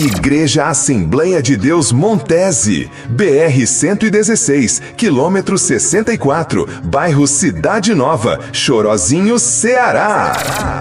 Igreja Assembleia de Deus Montese, BR-116, quilômetro 64, bairro Cidade Nova, Chorozinho, Ceará.